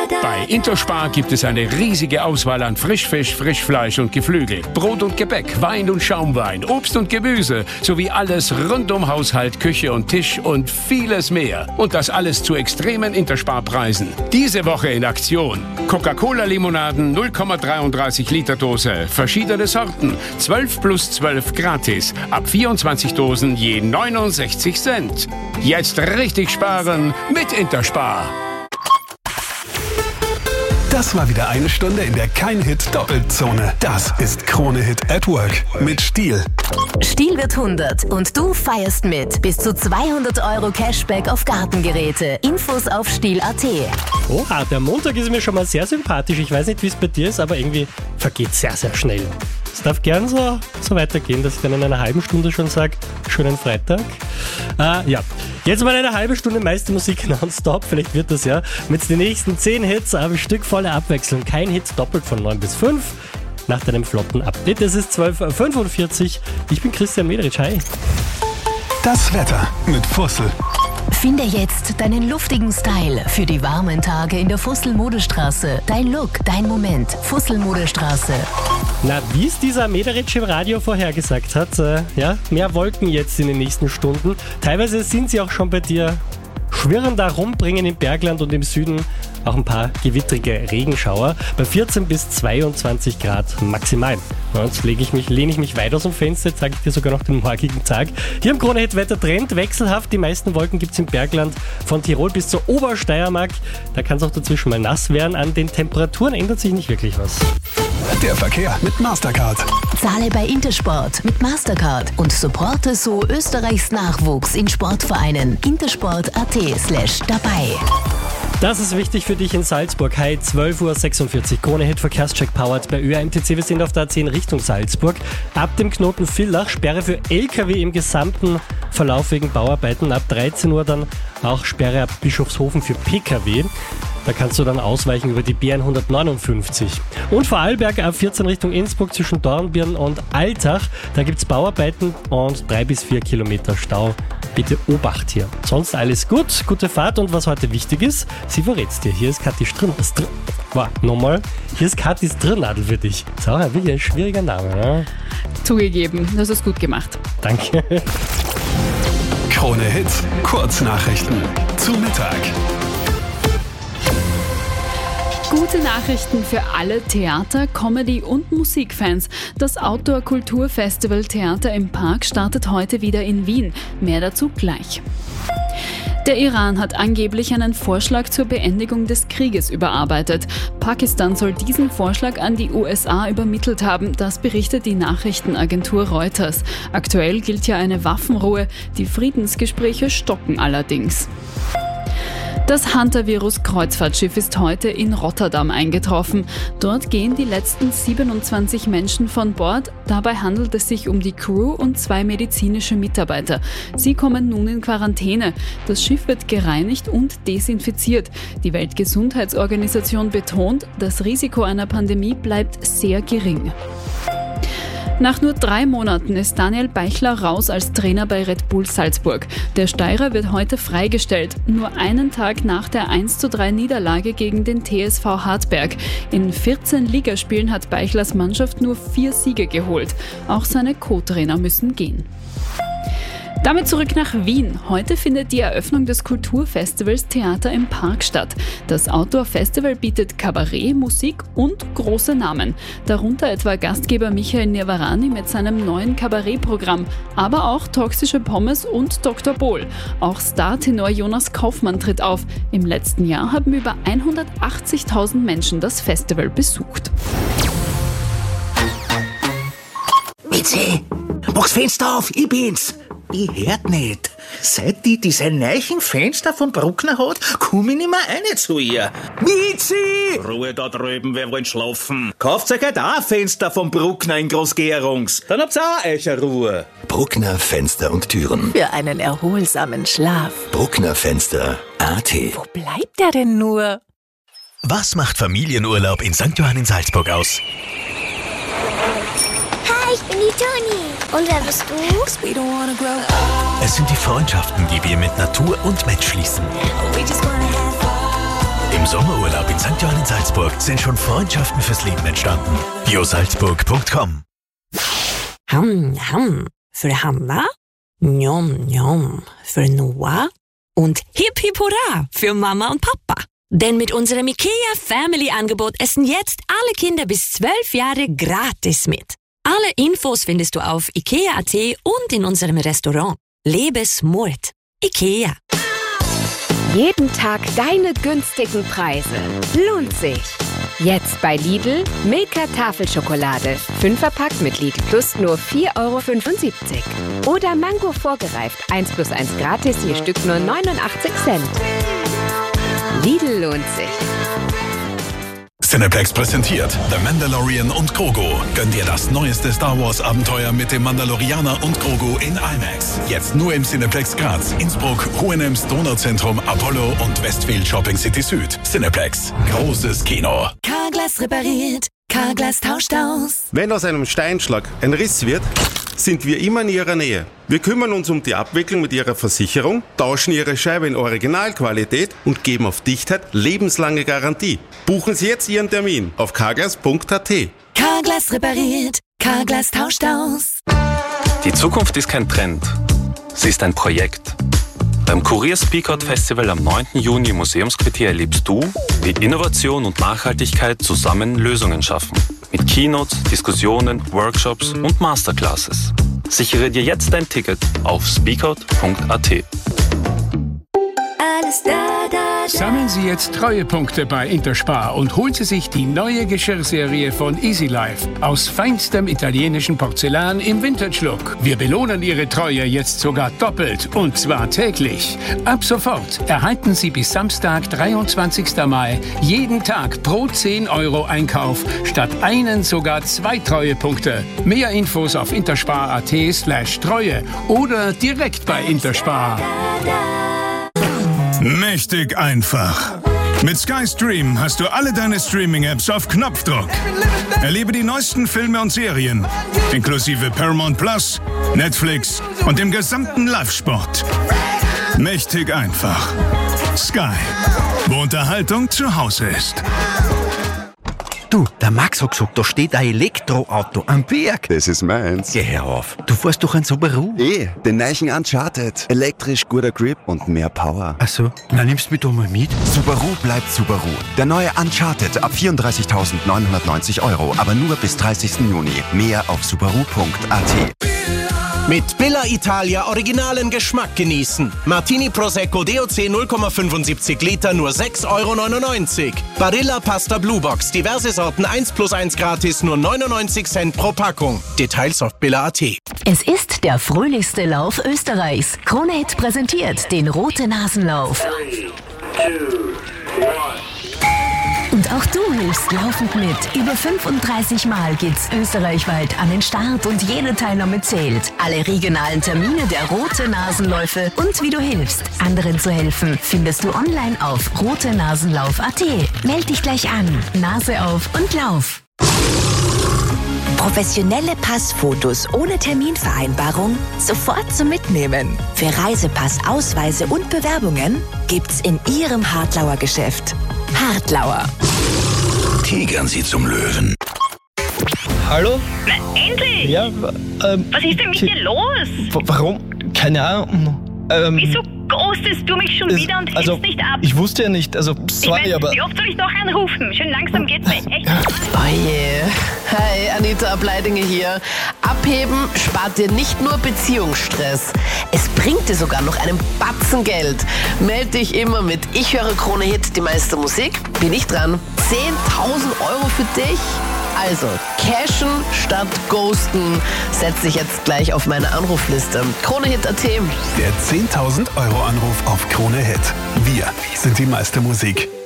Bei Interspar gibt es eine riesige Auswahl an Frischfisch, Frischfleisch und Geflügel, Brot und Gebäck, Wein und Schaumwein, Obst und Gemüse sowie alles rund um Haushalt, Küche und Tisch und vieles mehr. Und das alles zu extremen Interspar-Preisen. Diese Woche in Aktion. Coca-Cola-Limonaden 0,33 Liter Dose, verschiedene Sorten, 12 plus 12 gratis, ab 24 Dosen je 69 Cent. Jetzt richtig sparen mit Interspar. Das war wieder eine Stunde in der Kein-Hit-Doppelzone. Das ist Krone Hit at Work mit Stihl. Stihl wird 100 und du feierst mit. Bis zu 200 € Cashback auf Gartengeräte. Infos auf Stihl.at. Oha, der Montag ist mir schon mal sehr sympathisch. Ich weiß nicht, wie es bei dir ist, aber irgendwie vergeht es sehr, sehr schnell. Es darf gern so weitergehen, dass ich dann in einer halben Stunde schon sage, schönen Freitag. Ja, jetzt mal eine halbe Stunde meiste Musik nonstop, vielleicht wird das ja. Mit den nächsten 10 Hits, aber Stück voller Abwechslung. Kein Hit doppelt von 9 bis 5. Nach deinem flotten Update. Es ist 12:45 Uhr. Ich bin Christian Mederitsch. Hi. Das Wetter mit Fussel. Finde jetzt deinen luftigen Style für die warmen Tage in der Fussel-Modestraße. Dein Look, dein Moment. Fussel-Modestraße. Na, wie es dieser Mederitsch im Radio vorhergesagt hat, mehr Wolken jetzt in den nächsten Stunden. Teilweise sind sie auch schon bei dir. Schwirren da rum, bringen im Bergland und im Süden auch ein paar gewittrige Regenschauer. Bei 14 bis 22 Grad maximal. Sonst lehne ich mich weit aus dem Fenster, jetzt sage ich dir sogar noch den morgigen Tag. Hier im Krone Hit Wettertrend wechselhaft. Die meisten Wolken gibt es im Bergland von Tirol bis zur Obersteiermark. Da kann es auch dazwischen mal nass werden. An den Temperaturen ändert sich nicht wirklich was. Der Verkehr mit Mastercard. Zahle bei Intersport mit Mastercard und supporte so Österreichs Nachwuchs in Sportvereinen. Intersport.at/dabei. Das ist wichtig für dich in Salzburg. Hi, 12:46 Uhr. Krone Hit Verkehrscheck powered bei ÖAMTC. Wir sind auf der A10 Richtung Salzburg. Ab dem Knoten Villach Sperre für LKW im gesamten Verlauf wegen Bauarbeiten. Ab 13 Uhr dann auch Sperre ab Bischofshofen für PKW. Da kannst du dann ausweichen über die B159. Und Vorarlberg ab 14 Richtung Innsbruck zwischen Dornbirn und Altach. Da gibt es Bauarbeiten und 3 bis 4 Kilometer Stau. Bitte Obacht hier. Sonst alles gut, gute Fahrt und was heute wichtig ist, sie verrät's dir. Hier ist Kathi nochmal. Hier ist Kathi Strnadl für dich. Ist auch wirklich ein schwieriger Name, ne? Zugegeben, das ist gut gemacht. Danke. Krone Hit, Kurznachrichten zu Mittag. Gute Nachrichten für alle Theater-, Comedy- und Musikfans. Das Outdoor-Kulturfestival Theater im Park startet heute wieder in Wien. Mehr dazu gleich. Der Iran hat angeblich einen Vorschlag zur Beendigung des Krieges überarbeitet. Pakistan soll diesen Vorschlag an die USA übermittelt haben, das berichtet die Nachrichtenagentur Reuters. Aktuell gilt ja eine Waffenruhe, die Friedensgespräche stocken allerdings. Das Hantavirus-Kreuzfahrtschiff ist heute in Rotterdam eingetroffen. Dort gehen die letzten 27 Menschen von Bord. Dabei handelt es sich um die Crew und 2 medizinische Mitarbeiter. Sie kommen nun in Quarantäne. Das Schiff wird gereinigt und desinfiziert. Die Weltgesundheitsorganisation betont, das Risiko einer Pandemie bleibt sehr gering. Nach nur 3 Monaten ist Daniel Beichler raus als Trainer bei Red Bull Salzburg. Der Steirer wird heute freigestellt, nur einen Tag nach der 1:3 Niederlage gegen den TSV Hartberg. In 14 Ligaspielen hat Beichlers Mannschaft nur 4 Siege geholt. Auch seine Co-Trainer müssen gehen. Damit zurück nach Wien. Heute findet die Eröffnung des Kulturfestivals Theater im Park statt. Das Outdoor-Festival bietet Kabarett, Musik und große Namen. Darunter etwa Gastgeber Michael Nirvarani mit seinem neuen Kabarettprogramm, aber auch Toxische Pommes und Dr. Bohl. Auch Startenor Jonas Kaufmann tritt auf. Im letzten Jahr haben über 180.000 Menschen das Festival besucht. Mitzi, mach's Fenster auf, ich bin's. Ich hört nicht. Seit die diese neuen Fenster von Bruckner hat, komm ich nicht mehr rein zu ihr. Mitzi! Ruhe da drüben, wir wollen schlafen. Kauft euch halt auch ein Fenster von Bruckner in Groß-Gerungs. Dann habt's auch eure Ruhe. Bruckner Fenster und Türen. Für einen erholsamen Schlaf. Bruckner Fenster.at. Wo bleibt der denn nur? Was macht Familienurlaub in St. Johann in Salzburg aus? Hi, ich bin die Toni. Und wer bist du? Es sind die Freundschaften, die wir mit Natur und Mensch schließen. Im Im Sommerurlaub in St. Johann in Salzburg sind schon Freundschaften fürs Leben entstanden. josalzburg.com. Für Hanna, Njom Njom für Noah und Hip Hip Hurra für Mama und Papa. Denn mit unserem IKEA Family Angebot essen jetzt alle Kinder bis 12 Jahre gratis mit. Alle Infos findest du auf ikea.at und in unserem Restaurant. Lebe smart. IKEA. Jeden Tag deine günstigen Preise. Lohnt sich. Jetzt bei Lidl Milka Tafelschokolade. 5er-Pack mit Lidl Plus nur 4,75 €. Oder Mango vorgereift. 1+1 gratis, je Stück nur 89 Cent. Lidl lohnt sich. Cineplex präsentiert The Mandalorian und Grogu. Gönn dir das neueste Star Wars Abenteuer mit dem Mandalorianer und Grogu in IMAX. Jetzt nur im Cineplex Graz, Innsbruck, Hohenems, Donauzentrum, Apollo und Westfield Shopping City Süd. Cineplex. Großes Kino. Carglass repariert. Carglass tauscht aus. Wenn aus einem Steinschlag ein Riss wird, sind wir immer in Ihrer Nähe. Wir kümmern uns um die Abwicklung mit Ihrer Versicherung, tauschen Ihre Scheibe in Originalqualität und geben auf Dichtheit lebenslange Garantie. Buchen Sie jetzt Ihren Termin auf carglass.at. Carglass repariert. Carglass tauscht aus. Die Zukunft ist kein Trend. Sie ist ein Projekt. Beim Kurier Speakout Festival am 9. Juni im Museumsquartier erlebst du, wie Innovation und Nachhaltigkeit zusammen Lösungen schaffen. Mit Keynotes, Diskussionen, Workshops und Masterclasses. Sichere dir jetzt dein Ticket auf speakout.at. Alles da. Sammeln Sie jetzt Treuepunkte bei Interspar und holen Sie sich die neue Geschirrserie von Easy Life aus feinstem italienischen Porzellan im Vintage-Look. Wir belohnen Ihre Treue jetzt sogar doppelt und zwar täglich. Ab sofort erhalten Sie bis Samstag, 23. Mai, jeden Tag pro 10 € Einkauf statt einen sogar 2 Treuepunkte. Mehr Infos auf interspar.at/Treue oder direkt bei Interspar. Mächtig einfach. Mit Sky Stream hast du alle deine Streaming-Apps auf Knopfdruck. Erlebe die neuesten Filme und Serien, inklusive Paramount Plus, Netflix und dem gesamten Live-Sport. Mächtig einfach. Sky, wo Unterhaltung zu Hause ist. Du, der Max hat gesagt, da steht ein Elektroauto am Berg. Das ist meins. Geh her auf. Du fährst doch ein Subaru. Den neuen Uncharted. Elektrisch, guter Grip und mehr Power. Ach so, na nimmst du mich doch mal mit. Subaru bleibt Subaru. Der neue Uncharted ab 34.990 €, aber nur bis 30. Juni. Mehr auf subaru.at. Mit Billa Italia originalen Geschmack genießen. Martini Prosecco DOC 0,75 Liter nur 6,99 €. Barilla Pasta Blue Box, diverse Sorten 1+1 gratis, nur 99 Cent pro Packung. Details auf billa.at. Es ist der fröhlichste Lauf Österreichs. Krone Hit präsentiert den Rote-Nasen-Lauf. 3, 2, 1. Und auch du hilfst laufend mit. Über 35 Mal geht's österreichweit an den Start und jede Teilnahme zählt. Alle regionalen Termine der Rote-Nasenläufe und wie du hilfst, anderen zu helfen, findest du online auf rotenasenlauf.at. Meld dich gleich an. Nase auf und lauf. Professionelle Passfotos ohne Terminvereinbarung sofort zum Mitnehmen. Für Reisepass, Ausweise und Bewerbungen gibt's in Ihrem Hartlauer Geschäft. Hartlauer. Tigern Sie zum Löwen. Hallo? Na, endlich! Ja, was ist denn mit dir los? Warum? Keine Ahnung. Wieso ghostest du mich schon wieder und hältst nicht ab? Ich wusste ja nicht, sorry, aber... Wie oft soll ich noch anrufen? Schön langsam geht's mir, echt. Oh je. Hi, Anita Ableidinger hier. Abheben spart dir nicht nur Beziehungsstress. Es bringt dir sogar noch einen Batzen Geld. Meld dich immer mit Ich höre Krone Hit, die meiste Musik. Bin ich dran. 10.000 € für dich? Also, cashen statt ghosten. Setz dich jetzt gleich auf meine Anrufliste. KroneHit.at. Der 10.000 € Anruf auf Krone Hit. Wir sind die meiste Musik.